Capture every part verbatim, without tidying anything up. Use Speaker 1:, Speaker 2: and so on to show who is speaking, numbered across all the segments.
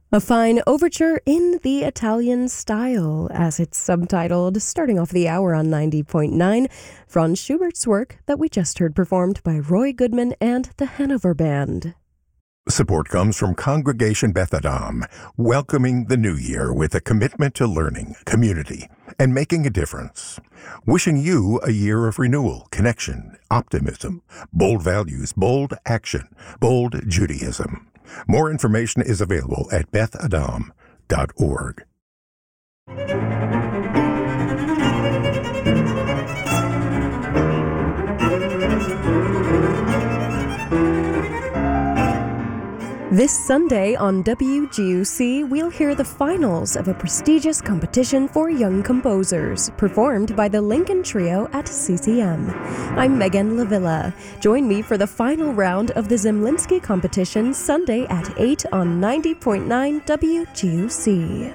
Speaker 1: A fine overture in the Italian style, as it's subtitled, starting off the hour on ninety point nine, Franz Schubert's work that we just heard performed by Roy Goodman and the Hanover Band.
Speaker 2: Support comes from Congregation Beth Adam, welcoming the new year with a commitment to learning, community, and making a difference. Wishing you a year of renewal, connection, optimism, bold values, bold action, bold Judaism. More information is available at beth adam dot org.
Speaker 1: This Sunday on W G U C, we'll hear the finals of a prestigious competition for young composers, performed by the Lincoln Trio at C C M. I'm Megan Lavilla. Join me for the final round of the Zemlinsky competition Sunday at eight on ninety point nine W G U C.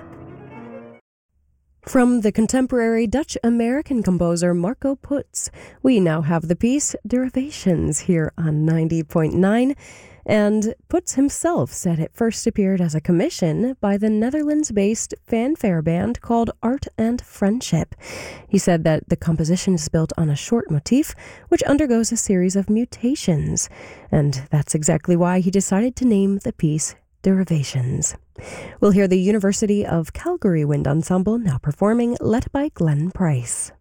Speaker 1: From the contemporary Dutch-American composer Marco Puts, we now have the piece Derivations here on ninety point nine. And Puts himself said it first appeared as a commission by the Netherlands-based fanfare band called Art and Friendship. He said that the composition is built on a short motif, which undergoes a series of mutations, and that's exactly why he decided to name the piece Derivations. We'll hear the University of Calgary Wind Ensemble now performing Led by Glenn Price.